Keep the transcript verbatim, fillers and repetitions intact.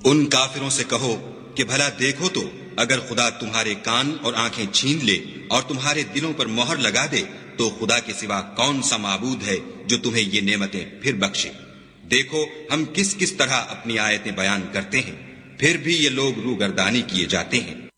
उन काफिरों से कहो कि भला देखो तो, अगर खुदा तुम्हारे कान और आंखें छीन ले और तुम्हारे दिलों पर मोहर लगा दे तो खुदा के सिवा कौन सा माबूद है जो तुम्हें ये नेमतें फिर बख्शे। देखो हम किस किस तरह अपनी आयतें बयान करते हैं, फिर भी ये लोग रूगर्दानी किए जाते हैं।